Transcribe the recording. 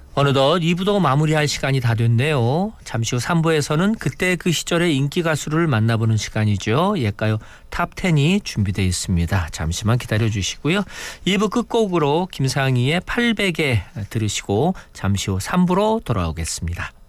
어느덧 2부도 마무리할 시간이 다 됐네요. 잠시 후 3부에서는 그때 그 시절의 인기 가수를 만나보는 시간이죠. 옛가요 탑10이 준비되어 있습니다. 잠시만 기다려주시고요. 2부 끝곡으로 김상희의 800에 들으시고 잠시 후 3부로 돌아오겠습니다.